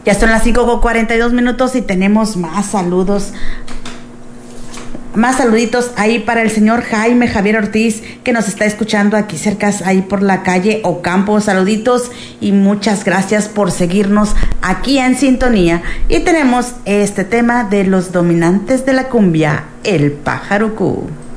Ya son las 5:42 y tenemos más saludos. Más saluditos ahí para el señor Jaime Javier Ortiz, que nos está escuchando aquí cerca, ahí por la calle Ocampo. Saluditos y muchas gracias por seguirnos aquí en sintonía. Y tenemos este tema de los dominantes de la cumbia, el Pájaro Cú.